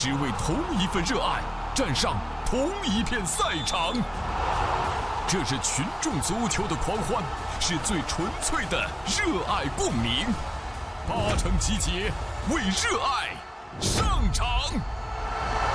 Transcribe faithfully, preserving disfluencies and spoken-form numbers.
只为同一份热爱，站上同一片赛场。这是群众足球的狂欢，是最纯粹的热爱共鸣。八成集结，为热爱上场。